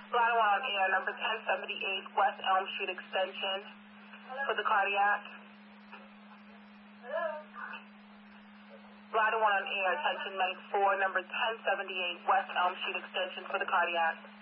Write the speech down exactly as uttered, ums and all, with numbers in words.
Line one on air, number ten seventy-eight West Elm Street Extension for the cardiac. Line one on air, attention medic four, number ten seventy-eight West Elm Street Extension for the cardiac.